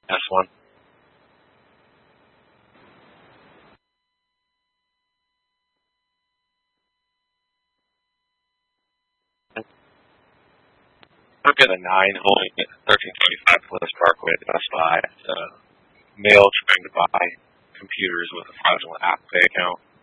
S1. I'll get a 9 holding at 1325 Bliss Parkway at Best Buy. It's a male trying to buy computers with a fraudulent Apple Pay account.